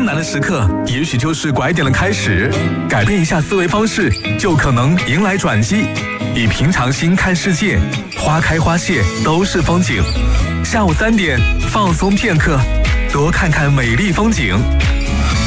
困难的时刻，也许就是拐点的开始。改变一下思维方式，就可能迎来转机。以平常心看世界，花开花谢都是风景。下午3点，放松片刻，多看看美丽风景。